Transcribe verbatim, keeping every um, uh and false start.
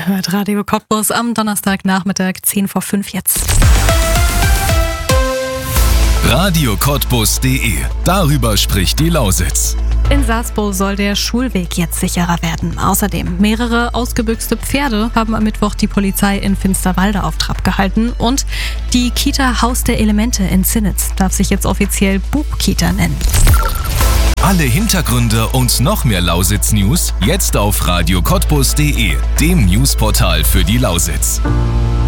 Ihr hört Radio Cottbus am Donnerstagnachmittag, zehn vor fünf jetzt. Radio Cottbus punkt de. Darüber spricht die Lausitz. In Sasbo soll der Schulweg jetzt sicherer werden. Außerdem mehrere ausgebüxte Pferde haben am Mittwoch die Polizei in Finsterwalde auf Trab gehalten. Und die Kita Haus der Elemente in Zinnitz darf sich jetzt offiziell Buchkita nennen. Alle Hintergründe und noch mehr Lausitz-News jetzt auf Radio Cottbus punkt de, dem Newsportal für die Lausitz.